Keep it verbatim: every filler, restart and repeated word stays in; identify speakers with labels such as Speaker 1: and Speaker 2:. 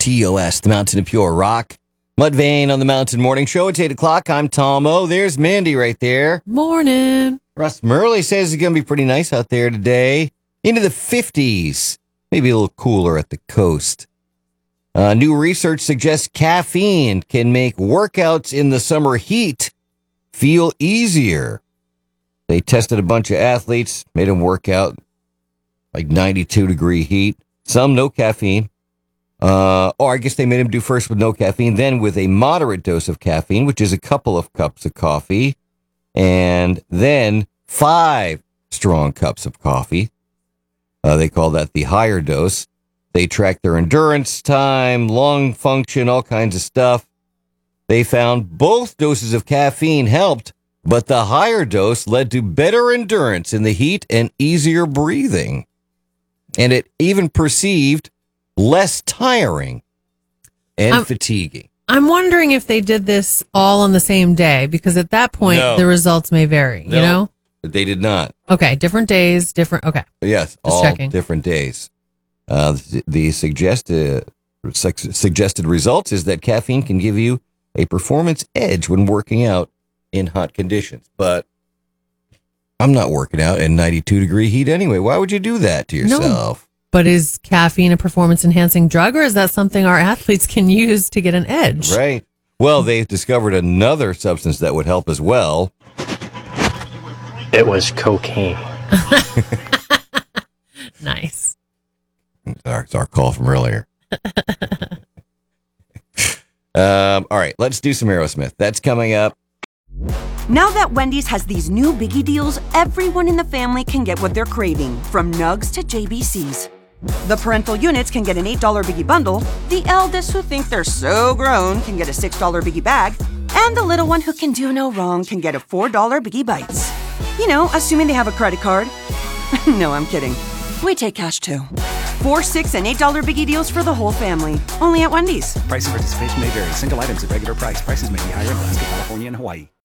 Speaker 1: T O S, the Mountain of Pure Rock. Mudvayne on the Mountain Morning Show. It's eight o'clock. I'm Tom O. There's Mandy right there.
Speaker 2: Morning.
Speaker 1: Russ Murley says it's going to be pretty nice out there today. Into the fifties. Maybe a little cooler at the coast. Uh, new research suggests caffeine can make workouts in the summer heat feel easier. They tested a bunch of athletes, made them work out like ninety-two degree heat. Some no caffeine. Uh, or I guess they made them do first with no caffeine, then with a moderate dose of caffeine, which is a couple of cups of coffee, and then five strong cups of coffee. Uh, they call that the higher dose. They track their endurance time, lung function, all kinds of stuff. They found both doses of caffeine helped, but the higher dose led to better endurance in the heat and easier breathing. And it even perceived less tiring and
Speaker 2: I'm,
Speaker 1: fatiguing.
Speaker 2: I'm wondering if they did this all on the same day, because at that point,
Speaker 1: No.
Speaker 2: the results may vary,
Speaker 1: No,
Speaker 2: you know?
Speaker 1: They did not.
Speaker 2: Okay, different days, different, okay.
Speaker 1: Yes,
Speaker 2: Just
Speaker 1: all
Speaker 2: checking.
Speaker 1: different days. Uh, the the suggested, suggested results is that caffeine can give you a performance edge when working out in hot conditions. But I'm not working out in ninety-two degree heat anyway. Why would you do that to yourself?
Speaker 2: But is caffeine a performance-enhancing drug, or is that something our athletes can use to get an edge?
Speaker 1: Right. Well, they've discovered another substance that would help as well.
Speaker 3: It was cocaine.
Speaker 2: Nice.
Speaker 1: It's our, it's our call from earlier. um, all right, let's do some Aerosmith. That's coming up.
Speaker 4: Now that Wendy's has these new biggie deals, everyone in the family can get what they're craving, from Nugs to J B Cs. The parental units can get an eight dollar biggie bundle, the eldest who think they're so grown can get a six dollar biggie bag, and the little one who can do no wrong can get a four dollar biggie bites. You know, assuming they have a credit card. No, I'm kidding. We take cash too. Four, six, and eight dollar biggie deals for the whole family. Only at Wendy's.
Speaker 5: Price and participation may vary. Single items at regular price. Prices may be higher in Alaska, California, and Hawaii.